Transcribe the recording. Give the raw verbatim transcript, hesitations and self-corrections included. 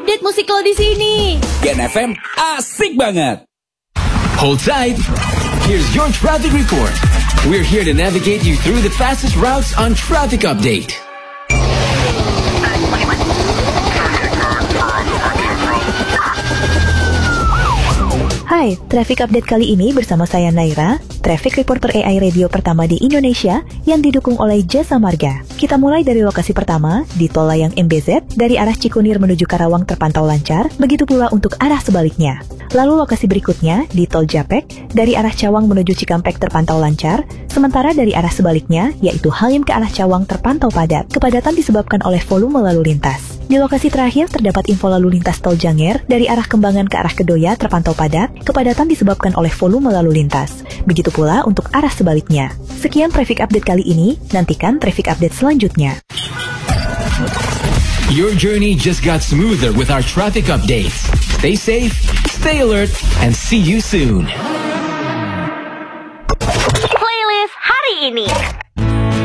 update musik lo di sini. Gen F M asik banget. Hold tight. Here's your traffic report. We're here to navigate you through the fastest routes on Traffic Update. Hai, Traffic Update kali ini bersama saya Naira, Traffic Reporter A I Radio pertama di Indonesia yang didukung oleh Jasa Marga. Kita mulai dari lokasi pertama, di Tol Layang M B Z, dari arah Cikunir menuju Karawang terpantau lancar, begitu pula untuk arah sebaliknya. Lalu lokasi berikutnya, di Tol Japek, dari arah Cawang menuju Cikampek terpantau lancar, sementara dari arah sebaliknya, yaitu Halim ke arah Cawang terpantau padat. Kepadatan disebabkan oleh volume lalu lintas. Di lokasi terakhir terdapat info lalu lintas Tol Janger dari arah Kembangan ke arah Kedoya terpantau padat, kepadatan disebabkan oleh volume lalu lintas. Begitu pula untuk arah sebaliknya. Sekian Traffic Update kali ini, nantikan Traffic Update selanjutnya. Your journey just got smoother with our traffic updates. Stay safe, stay alert, and see you soon. Playlist hari ini.